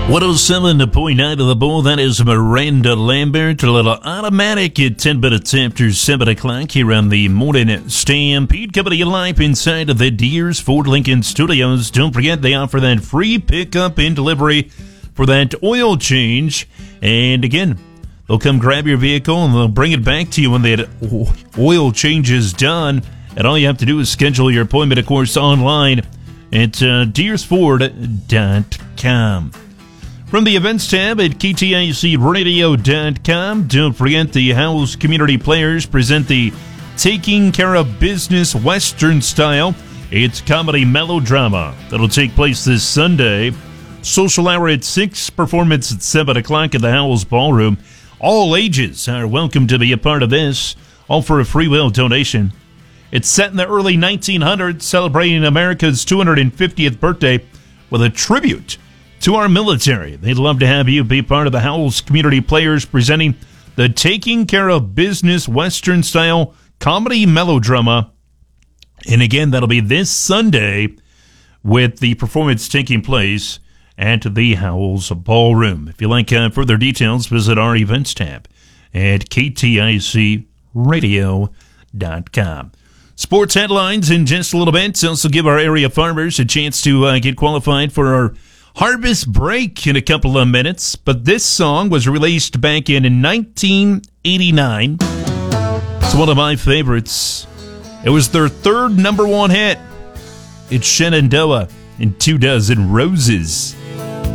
107.9 of the Bull. That is Miranda Lambert. A little automatic at 10 minutes after 7 o'clock here on the Morning Stampede. Coming to you live inside of the Deers Ford Lincoln Studios. Don't forget they offer that free pickup and delivery for that oil change. And again, they'll come grab your vehicle and they'll bring it back to you when that oil change is done. And all you have to do is schedule your appointment, of course, online at deersford.com. From the events tab at KTICradio.com, don't forget the Howells Community Players present the Taking Care of Business Western Style. It's comedy melodrama that'll take place this Sunday. Social hour at 6, performance at 7 o'clock at the Howells Ballroom. All ages are welcome to be a part of this, all for a free will donation. It's set in the early 1900s, celebrating America's 250th birthday with a tribute to our military. They'd love to have you be part of the Howells Community Players presenting the Taking Care of Business Western Style comedy melodrama. And again, that'll be this Sunday with the performance taking place at the Howells Ballroom. If you'd like further details, visit our events tab at KTICradio.com. Sports headlines in just a little bit. Also give our area farmers a chance to get qualified for our harvest break in a couple of minutes, but this song was released back in 1989. It's one of my favorites. It was their third number one hit. It's Shenandoah and 2 Dozen Roses.